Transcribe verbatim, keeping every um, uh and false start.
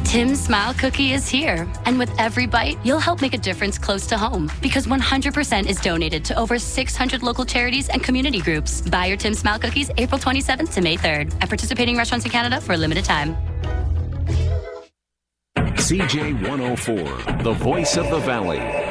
Tim's Smile Cookie is here. And with every bite, you'll help make a difference close to home. Because one hundred percent is donated to over six hundred local charities and community groups. Buy your Tim's Smile Cookies April twenty-seventh to May third at participating restaurants in Canada for a limited time. C J one oh four, the voice of the Valley.